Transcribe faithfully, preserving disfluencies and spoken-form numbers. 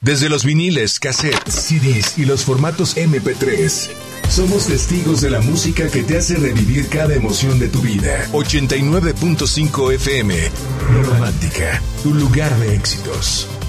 Desde los viniles, cassettes, C Ds y los formatos eme pe tres. Somos testigos de la música que te hace revivir cada emoción de tu vida. ochenta y nueve punto cinco efe eme. Romántica, tu lugar de éxitos.